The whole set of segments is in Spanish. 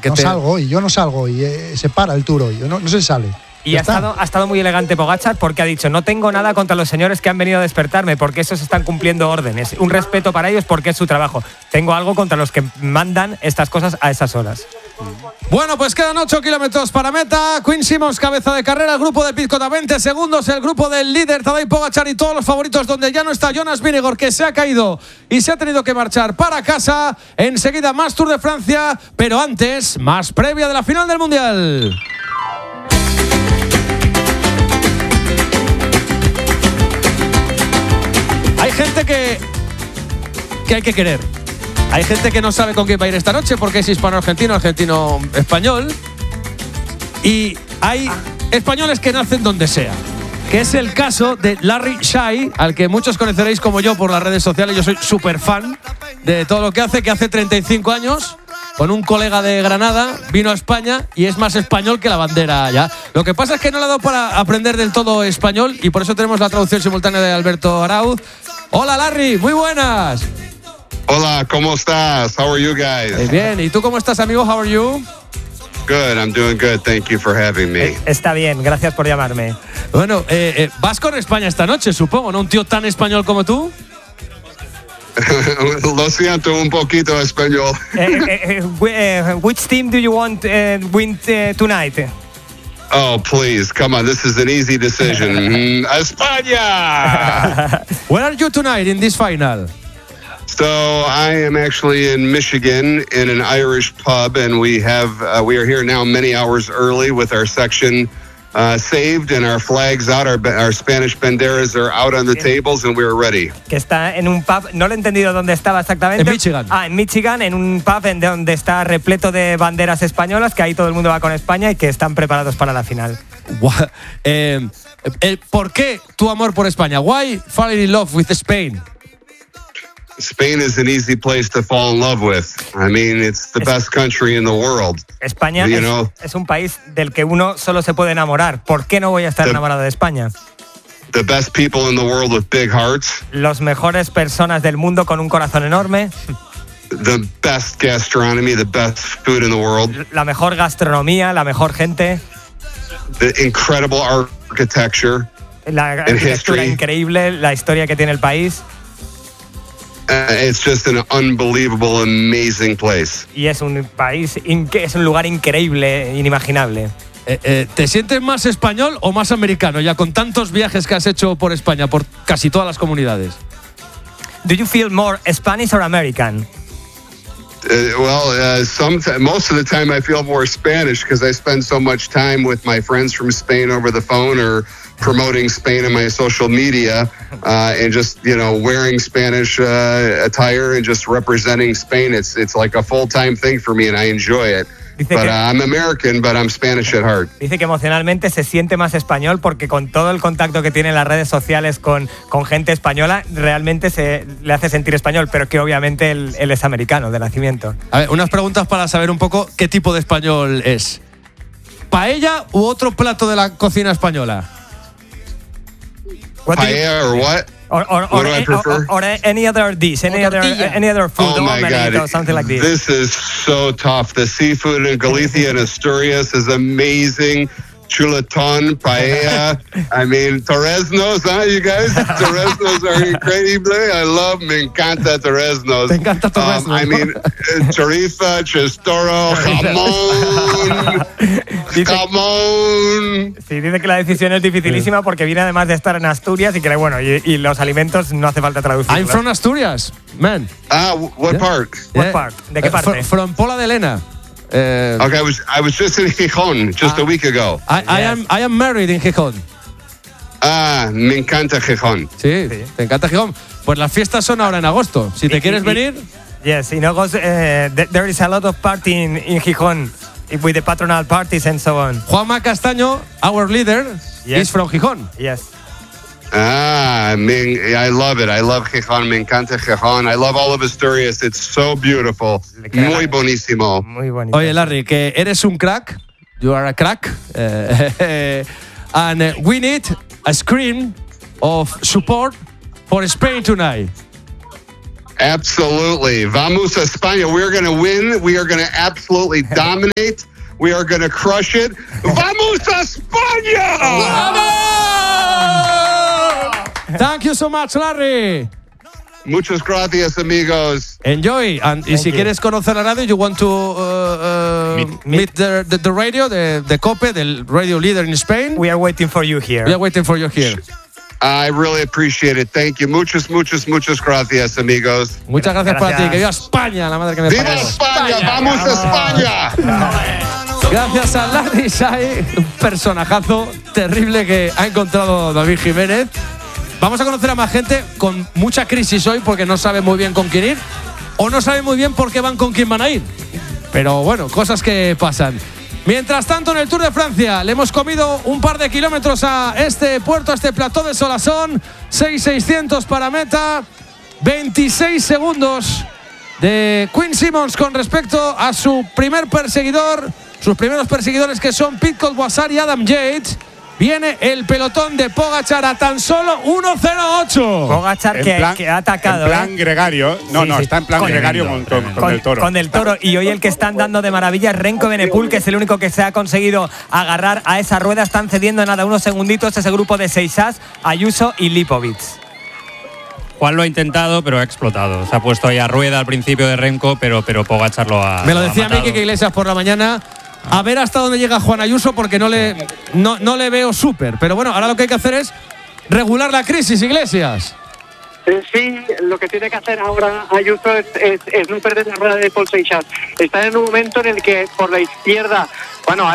no salgo y yo no salgo y se para el Tour hoy, no se sale. Y ha estado muy elegante Pogačar porque ha dicho: no tengo nada contra los señores que han venido a despertarme porque esos están cumpliendo órdenes. Un respeto para ellos porque es su trabajo. Tengo algo contra los que mandan estas cosas a esas horas. Bueno, pues quedan 8 kilómetros para meta. Quinn Simmons, cabeza de carrera. El grupo de Pidcock a 20 segundos. El grupo del líder Tadej Pogačar y todos los favoritos, donde ya no está Jonas Vingegaard, que se ha caído y se ha tenido que marchar para casa. Enseguida más Tour de Francia, pero antes más previa de la final del Mundial. Hay gente que hay que querer. Hay gente que no sabe con quién va a ir esta noche porque es hispano-argentino, argentino-español. Y hay españoles que nacen donde sea. Que es el caso de Larry Shai, al que muchos conoceréis como yo por las redes sociales. Yo soy súper fan de todo lo que hace 35 años, con un colega de Granada, vino a España y es más español que la bandera allá. Lo que pasa es que no le ha dado para aprender del todo español y por eso tenemos la traducción simultánea de Alberto Arauz. Hola Larry, muy buenas. Hola, ¿cómo estás? How are you guys? Bien, ¿y tú cómo estás, amigo? How are you? Good, I'm doing good. Thank you for having me. Está bien, gracias por llamarme. Bueno, vas con España esta noche, supongo, ¿no? Un tío tan español como tú. Lo siento, un poquito español. Which team do you want win tonight? Oh, please, come on. This is an easy decision. España! Where are you tonight in this final? So I am actually in Michigan in an Irish pub, and we are here now many hours early with our section saved and our flags out. Our Spanish banderas are out on the tables, and we're ready. Que está en un pub, no lo he entendido dónde estaba exactamente. En Michigan. En Michigan, en un pub donde está repleto de banderas españolas, que ahí todo el mundo va con España y que están preparados para la final. ¿Por qué tu amor por España? Why falling in love with Spain? Spain is an easy place to fall in love with. I mean, it's the best country in the world. España es un país del que uno solo se puede enamorar. ¿Por qué no voy a estar enamorado de España? The best people in the world with big hearts. Los mejores personas del mundo con un corazón enorme. The best gastronomy, the best food in the world. La mejor gastronomía, la mejor gente. The incredible architecture. La arquitectura increíble, la historia que tiene el país. It's just an unbelievable, amazing place. Y es un país, es un lugar increíble, inimaginable. ¿Te sientes más español o más americano ya con tantos viajes que has hecho por España, por casi todas las comunidades? Do you feel more Spanish or American? Most of the time I feel more Spanish because I spend so much time with my friends from Spain over the phone or promoting Spain on my social media and just, wearing Spanish attire and just representing Spain. It's like a full-time thing for me and I enjoy it. I'm American, but I'm Spanish at heart. Dice que emocionalmente se siente más español porque con todo el contacto que tiene en las redes sociales con gente española, realmente se le hace sentir español, pero que obviamente él es americano de nacimiento. A ver, unas preguntas para saber un poco qué tipo de español es. ¿Paella u otro plato de la cocina española? Paella or what? What do I prefer? Or any other dish, any other food, oh my God. or something like this. This is so tough. The seafood in Galicia and Asturias is amazing. Chuletón, paella. I mean, torreznos, huh, you guys? Torreznos are incredible. Me encanta torreznos. Te encanta torreznos. I mean, chorizo, chistoro, jamón. ¡Jamón! Sí, dice que la decisión es dificilísima porque viene además de estar en Asturias y que, bueno, y los alimentos no hace falta traducirlos. I'm from Asturias, man. What part? What part? ¿De qué parte? From Pola de Lena. Okay, I was just in Gijón just a week ago. I am married in Gijón. Me encanta Gijón. Sí, te encanta Gijón. Pues las fiestas son ahora en agosto. Si te quieres venir. Yes, in August there is a lot of party in Gijón with the patronal parties and so on. Juanma Castaño, our leader, is from Gijón. Yes. I love it. I love Gijón. Me encanta Gijón. I love all of Asturias. It's so beautiful. Muy buenísimo. Muy bonito. Oye, Larry, que eres un crack. You are a crack. And we need a scream of support for Spain tonight. Absolutely. Vamos a España. We are going to win. We are going to absolutely dominate. We are going to crush it. Vamos a España! Thank you so much, Larry. Muchas gracias, amigos. Enjoy. Y si quieres conocer la radio, you want to meet the radio, the COPE, del radio leader in Spain. We are waiting for you here. We are waiting for you here. I really appreciate it. Thank you. Muchas gracias, amigos. Muchas gracias para ti. Que viva España, la madre que me parió. ¡Viva España! ¡Vamos a España! Gracias a Larry Sai, un personajazo terrible que ha encontrado David Jiménez. Vamos a conocer a más gente con mucha crisis hoy porque no saben muy bien con quién ir o no saben muy bien por qué van con quién van a ir. Pero bueno, cosas que pasan. Mientras tanto, en el Tour de Francia le hemos comido un par de kilómetros a este puerto, a este plató de Solasson. 6.600 para meta. 26 segundos de Quinn Simmons con respecto a su primer perseguidor. Sus primeros perseguidores, que son Pidcock, Boisard y Adam Yates. Viene el pelotón de Pogačar a tan solo 1.08. Pogačar que ha atacado. En plan gregario. No, Sí. está en plan gregario con el Toro. Con el Toro. Y hoy el que están dando de maravilla es Remco Evenepoel, que es el único que se ha conseguido agarrar a esa rueda. Están cediendo nada unos segunditos ese grupo de 6 as, Ayuso y Lipovic. Juan lo ha intentado, pero ha explotado. Se ha puesto ahí a rueda al principio de Remco, pero Pogačar lo ha Me lo decía matado. Miki Iglesias por la mañana. A ver hasta dónde llega Juan Ayuso, porque no le veo súper. Pero bueno, ahora lo que hay que hacer es regular la crisis, Iglesias. Sí, lo que tiene que hacer ahora Ayuso es no perder la rueda de Paul Seixas. Está en un momento en el que por la izquierda, bueno,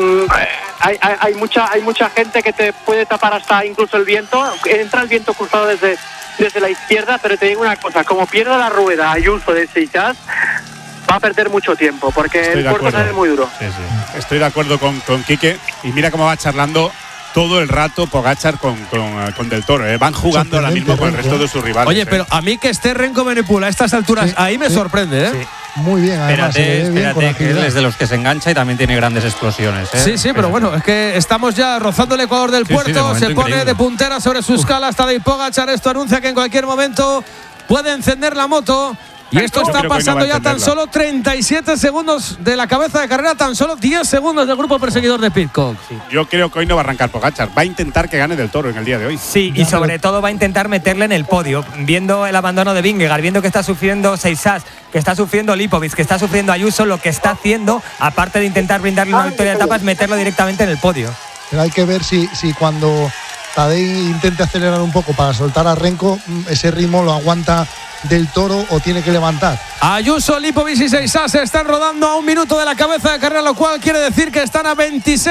hay mucha gente que te puede tapar hasta incluso el viento. Entra el viento cruzado desde la izquierda, pero te digo una cosa, como pierda la rueda Ayuso de Seixas, va a perder mucho tiempo, porque el puerto sale muy duro. Sí. Estoy de acuerdo con Quique. Y mira cómo va charlando todo el rato Pogačar con Del Toro. Van jugando ahora mismo con el resto de sus rivales. Oye, pero a mí que esté Remco Evenepoel a estas alturas, ahí me sorprende, ¿eh? Sí. Muy bien, además. Espérate, que él es de los que se engancha y también tiene grandes explosiones, ¿eh? Sí, pero bueno, es que estamos ya rozando el Ecuador del puerto. de momento Se pone increíble. de puntera sobre su escala hasta de Pogačar. Esto anuncia que en cualquier momento puede encender la moto. Y esto Yo está creo que pasando no va a ya tan entenderla. solo 37 segundos de la cabeza de carrera, tan solo 10 segundos del grupo perseguidor de Pidcock. Yo creo que hoy no va a arrancar Pogačar. Va a intentar que gane Del Toro en el día de hoy. Sí, y sobre todo va a intentar meterle en el podio. Viendo el abandono de Vingegaard, viendo que está sufriendo Seixas, que está sufriendo Lipovic, que está sufriendo Ayuso, lo que está haciendo, aparte de intentar brindarle una victoria de etapa, es meterlo directamente en el podio. Pero hay que ver si cuando Tadej intente acelerar un poco para soltar a Remco, ese ritmo lo aguanta Del Toro o tiene que levantar. Ayuso, Lipovic y Seixas se están rodando a 1 minuto de la cabeza de carrera, lo cual quiere decir que están a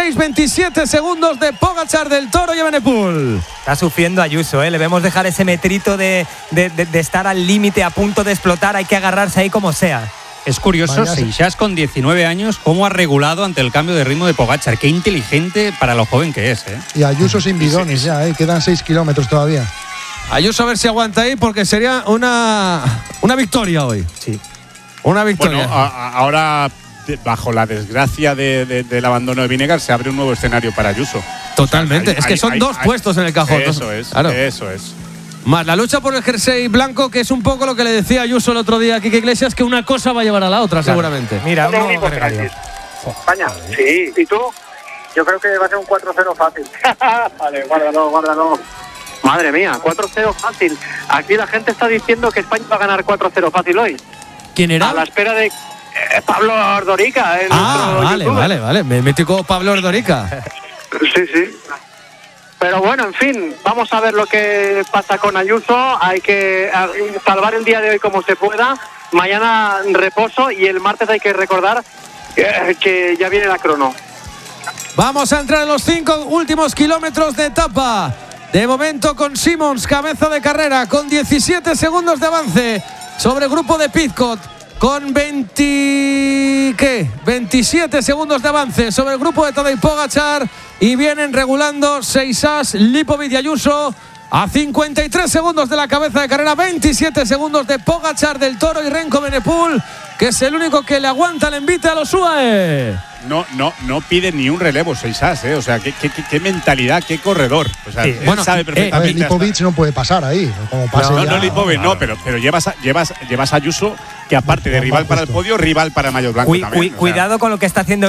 26-27 segundos de Pogačar, Del Toro y Evenepoel. Está sufriendo Ayuso, ¿eh? Le vemos dejar ese metrito de estar al límite, a punto de explotar. Hay que agarrarse ahí como sea. Es curioso, Vaya, Seixas con 19 años, cómo ha regulado ante el cambio de ritmo de Pogačar. Qué inteligente para lo joven que es, ¿eh? Y Ayuso sin bidones ya, quedan 6 kilómetros todavía. Ayuso a ver si aguanta ahí, porque sería una victoria hoy. Sí. Una victoria. Bueno, ahora, bajo la desgracia del abandono de Vingegaard, se abre un nuevo escenario para Ayuso. Totalmente. O sea, es que son dos puestos en el cajón. Eso es, Claro. eso es. Más la lucha por el jersey blanco, que es un poco lo que le decía Ayuso el otro día a Quique Iglesias, que una cosa va a llevar a la otra, seguramente. Mira, Lo uno único que gregario. decir. España, sí. ¿Y tú? Yo creo que va a ser un 4-0 fácil. Vale, guárdalo. Madre mía, 4-0 fácil. Aquí la gente está diciendo que España va a ganar 4-0 fácil hoy. ¿Quién era? A la espera de Pablo Ordorica. Vale. Me metió Pablo Ordorica. Sí. Pero bueno, en fin, vamos a ver lo que pasa con Ayuso. Hay que salvar el día de hoy como se pueda. Mañana reposo y el martes hay que recordar que ya viene la crono. Vamos a entrar en los 5 últimos kilómetros de etapa. De momento con Simmons, cabeza de carrera, con 17 segundos de avance sobre el grupo de Pidcock. Con 27 segundos de avance sobre el grupo de Tadej Pogačar. Y vienen regulando Seixas, Lipovic y Ayuso. A 53 segundos de la cabeza de carrera, 27 segundos de Pogačar, Del Toro y Remco Evenepoel, que es el único que le aguanta el envite a los UAE. no pide ni un relevo Seixas, O sea, qué mentalidad, qué corredor. O sea, él sabe perfectamente. Lipovic no puede pasar ahí. Como pase no Lipovic, no, pero llevas a Ayuso, que aparte de rival para el podio, rival para Maillot Blanco también. Cuidado con lo que está haciendo